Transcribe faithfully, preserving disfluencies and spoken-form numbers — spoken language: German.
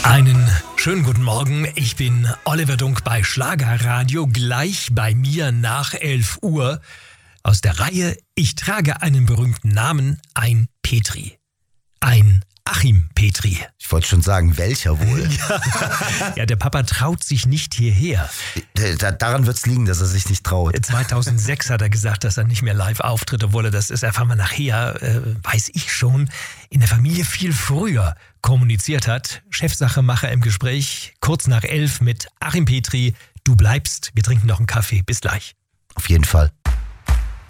Einen schönen guten Morgen, ich bin Oliver Dunk bei Schlagerradio, gleich bei mir nach elf Uhr. Aus der Reihe Ich trage einen berühmten Namen, ein Petri. Ein Achim Petri. Ich wollte schon sagen, welcher wohl? Ja, der Papa traut sich nicht hierher. Da, daran wird es liegen, dass er sich nicht traut. zweitausendsechs hat er gesagt, dass er nicht mehr live auftritt, obwohl er das ist, erfahren wir nachher, äh, weiß ich schon, in der Familie viel früher kommuniziert hat. Chefsachemacher im Gespräch, kurz nach elf mit Achim Petri. Du bleibst, wir trinken noch einen Kaffee. Bis gleich. Auf jeden Fall.